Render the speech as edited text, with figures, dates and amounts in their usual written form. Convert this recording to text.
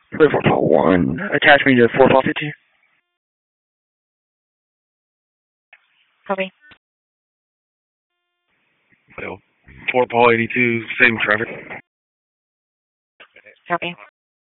Clear for Paul 1. Attach me to 4 Paul 50. Copy. Well, 4 Paul 82, same traffic. Copy.